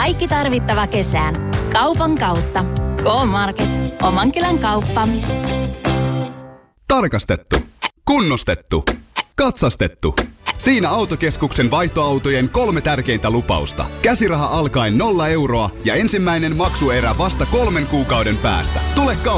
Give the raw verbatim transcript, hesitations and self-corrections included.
Kaikki tarvittava kesään. Kaupan kautta. K-Market. Omankylän kauppa. Tarkastettu. Kunnostettu. Katsastettu. Siinä Autokeskuksen vaihtoautojen kolme tärkeintä lupausta. Käsiraha alkaen nolla euroa ja ensimmäinen maksuerä vasta kolmen kuukauden päästä. Tule kauppaan